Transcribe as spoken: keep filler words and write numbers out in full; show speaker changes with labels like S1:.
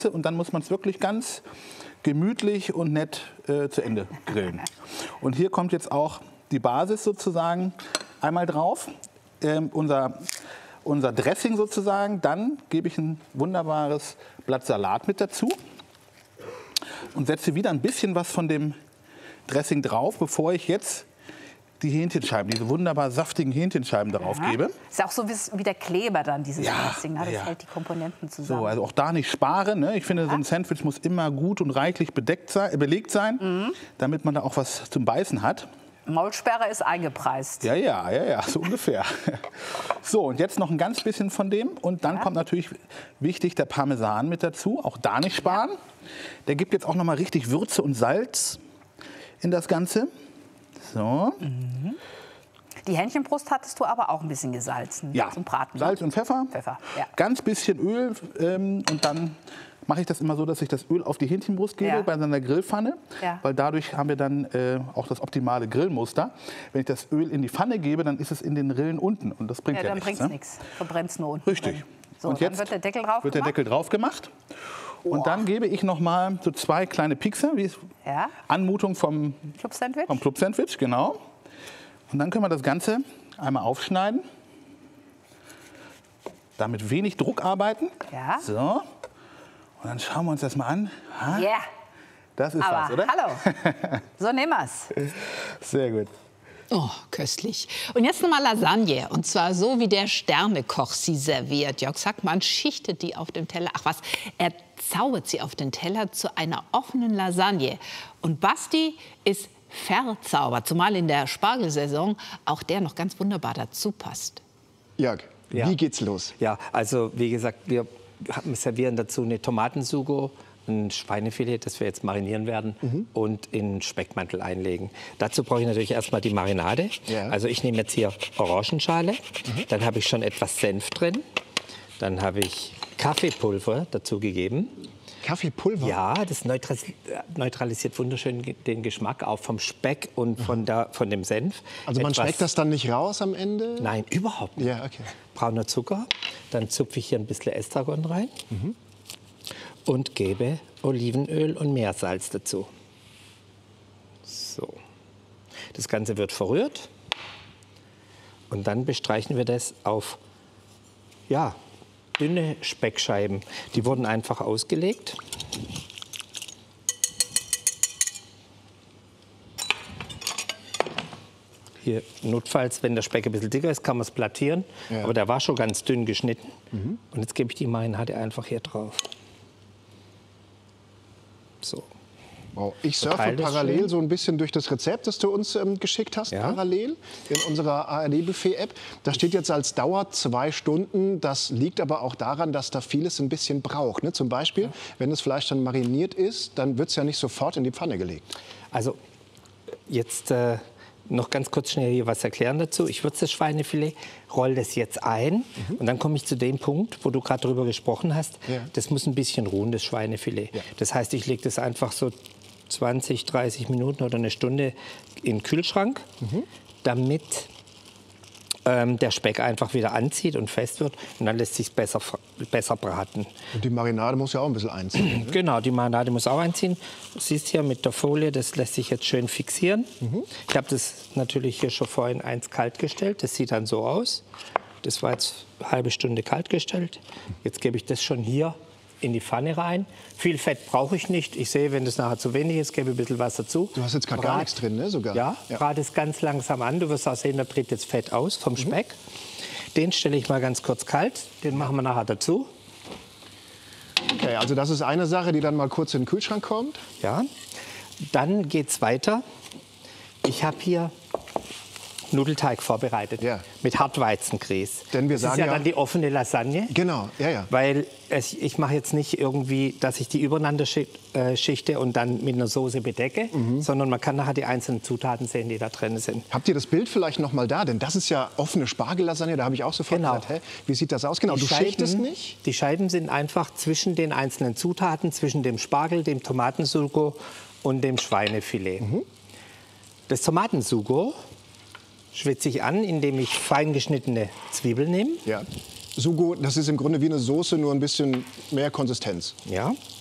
S1: Und dann muss man es wirklich ganz gemütlich und nett äh, zu Ende grillen. Und hier kommt jetzt auch die Basis sozusagen einmal drauf. Ähm, unser, unser Dressing sozusagen. Dann gebe ich ein wunderbares Blatt Salat mit dazu. Und setze wieder ein bisschen was von dem Dressing drauf, bevor ich jetzt die Hähnchenscheiben, diese wunderbar saftigen Hähnchenscheiben darauf
S2: ja.
S1: gebe.
S2: Ist auch so wie der Kleber dann, dieses
S1: ja,
S2: Dressing, ne? Das
S1: ja.
S2: hält die Komponenten zusammen.
S1: So, also auch da nicht sparen. Ne? Ich finde, ja. so ein Sandwich muss immer gut und reichlich bedeckt sein, belegt sein, mhm. damit man da auch was zum Beißen hat.
S2: Maulsperre ist eingepreist.
S1: Ja, ja, ja, ja, so ungefähr. So, und jetzt noch ein ganz bisschen von dem. Und dann ja. kommt natürlich wichtig der Parmesan mit dazu. Auch da nicht sparen. Ja. Der gibt jetzt auch noch mal richtig Würze und Salz in das Ganze. So.
S2: Mhm. Die Hähnchenbrust hattest du aber auch ein bisschen gesalzen
S1: ja.
S2: zum Braten.
S1: Salz und Pfeffer.
S2: Pfeffer ja.
S1: Ganz bisschen Öl. Ähm, und dann mache ich das immer so, dass ich das Öl auf die Hähnchenbrust gebe ja. bei einer Grillpfanne. Ja. Weil dadurch haben wir dann äh, auch das optimale Grillmuster. Wenn ich das Öl in die Pfanne gebe, dann ist es in den Rillen unten. Und das bringt ja,
S2: ja
S1: nichts.
S2: Dann bringt es nichts. Verbrennt es nur unten.
S1: Richtig.
S2: So,
S1: und
S2: dann
S1: jetzt
S2: wird der Deckel drauf
S1: wird der
S2: gemacht.
S1: Deckel drauf gemacht. Und dann gebe ich noch mal so zwei kleine Piekser, wie
S2: ja.
S1: Anmutung vom
S2: Club-Sandwich.
S1: Vom Club-Sandwich, genau. Und dann können wir das Ganze einmal aufschneiden. Damit wenig Druck arbeiten.
S2: Ja.
S1: So. Und dann schauen wir uns das mal an.
S2: Ja. Yeah.
S1: Das ist
S2: Aber
S1: was, oder?
S2: Hallo. So nehmen wir's.
S1: Sehr gut.
S3: Oh, köstlich. Und jetzt nochmal Lasagne. Und zwar so, wie der Sternekoch sie serviert. Jörg Sackmann schichtet die auf dem Teller. Ach was, er zaubert sie auf den Teller zu einer offenen Lasagne. Und Basti ist verzaubert, zumal in der Spargelsaison auch der noch ganz wunderbar dazu passt.
S4: Jörg,
S5: ja.
S4: wie geht's los?
S5: Ja, also wie gesagt, wir servieren dazu eine Tomatensugo, ein Schweinefilet, das wir jetzt marinieren werden, mhm. und in Speckmantel einlegen. Dazu brauche ich natürlich erstmal die Marinade.
S4: Ja.
S5: Also ich nehme jetzt hier Orangenschale, mhm. dann habe ich schon etwas Senf drin, dann habe ich Kaffeepulver dazu gegeben.
S4: Kaffeepulver?
S5: Ja, das neutralisiert wunderschön den Geschmack, auch vom Speck und von, der, von dem Senf.
S4: Also man
S5: etwas,
S4: schmeckt das dann nicht raus am Ende?
S5: Nein, überhaupt nicht.
S4: Ja, okay.
S5: Brauner Zucker, dann zupfe ich hier ein bisschen Estragon rein. Mhm. Und gebe Olivenöl und Meersalz dazu. So. Das Ganze wird verrührt. Und dann bestreichen wir das auf ja, dünne Speckscheiben. Die wurden einfach ausgelegt. Hier notfalls, wenn der Speck ein bisschen dicker ist, kann man es plattieren. Ja. Aber der war schon ganz dünn geschnitten. Mhm. Und jetzt gebe ich die Marinade einfach hier drauf. So.
S4: Wow. Ich surfe parallel so ein bisschen durch das Rezept, das du uns ähm, geschickt hast, ja. parallel in unserer A R D-Buffet-App. Da steht jetzt als Dauer zwei Stunden. Das liegt aber auch daran, dass da vieles ein bisschen braucht. Ne? Zum Beispiel, ja. wenn das Fleisch dann mariniert ist, dann wird es ja nicht sofort in die Pfanne gelegt.
S5: Also jetzt äh, noch ganz kurz schnell hier was erklären dazu. Ich würze das Schweinefilet, roll das jetzt ein mhm. und dann komme ich zu dem Punkt, wo du gerade drüber gesprochen hast. Ja. Das muss ein bisschen ruhen, das Schweinefilet. Ja. Das heißt, ich lege das einfach so zwanzig, dreißig Minuten oder eine Stunde in den Kühlschrank, mhm. damit ähm, der Speck einfach wieder anzieht und fest wird. Und dann lässt sich besser, besser braten.
S4: Und die Marinade muss ja auch ein bisschen einziehen. Ne?
S5: Genau, die Marinade muss auch einziehen. Du siehst hier mit der Folie, das lässt sich jetzt schön fixieren. Mhm. Ich habe das natürlich hier schon vorhin eins kalt gestellt. Das sieht dann so aus. Das war jetzt eine halbe Stunde kalt gestellt. Jetzt gebe ich das schon hier in die Pfanne rein. Viel Fett brauche ich nicht. Ich sehe, wenn das nachher zu wenig ist, gebe ich ein bisschen was dazu.
S4: Du hast jetzt gerade gar nichts drin, ne? Sogar.
S5: Ja, ja. Brate es ganz langsam an. Du wirst auch sehen, da tritt jetzt Fett aus vom Speck. Mhm. Den stelle ich mal ganz kurz kalt. Den machen wir nachher dazu.
S4: Okay, also das ist eine Sache, die dann mal kurz in den Kühlschrank kommt.
S5: Ja. Dann geht es weiter. Ich habe hier Nudelteig vorbereitet, ja. mit Hartweizengrieß.
S4: Denn wir
S5: das
S4: sagen
S5: ist ja,
S4: ja
S5: dann die offene Lasagne.
S4: Genau, ja, ja.
S5: Weil es, ich mache jetzt nicht irgendwie, dass ich die übereinander schichte und dann mit einer Soße bedecke, mhm. sondern man kann nachher die einzelnen Zutaten sehen, die da drin sind.
S4: Habt ihr das Bild vielleicht noch mal da? Denn das ist ja offene Spargellasagne, da habe ich auch sofort
S5: genau.
S4: gesagt, hä, wie sieht das aus? Genau,
S5: die
S4: du
S5: Scheiben,
S4: schichtest nicht?
S5: Die Scheiben sind einfach zwischen den einzelnen Zutaten, zwischen dem Spargel, dem Tomatensugo und dem Schweinefilet. Mhm. Das Tomatensugo schwitze ich an, indem ich fein geschnittene Zwiebeln nehme.
S4: Ja. Sugo, das ist im Grunde wie eine Soße, nur ein bisschen mehr Konsistenz.
S5: Ja.